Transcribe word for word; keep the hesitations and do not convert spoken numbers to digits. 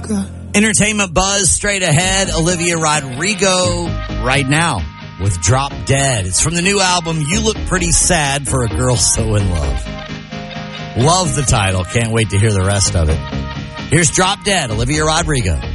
Entertainment buzz straight ahead. Olivia Rodrigo right now with Drop Dead. It's from the new album, You Look Pretty Sad for a Girl So in Love. Love the title. Can't wait to hear the rest of it. Here's Drop Dead, Olivia Rodrigo.